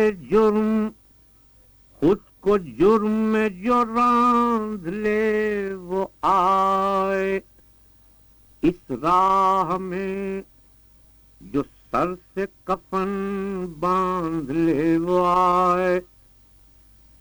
जुर्म खुद को जुर्म में जो रांध ले वो आए, इस राह में जो सर से कफन बांध ले वो आए।